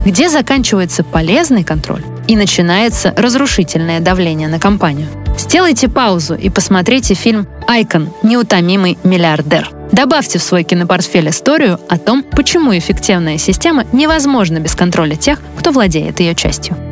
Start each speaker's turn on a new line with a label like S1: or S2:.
S1: Где заканчивается полезный контроль и начинается разрушительное давление на компанию? Сделайте паузу и посмотрите фильм «Айкон. Неутомимый миллиардер». Добавьте в свой кинопортфель историю о том, почему эффективная система невозможна без контроля тех, кто владеет ее частью.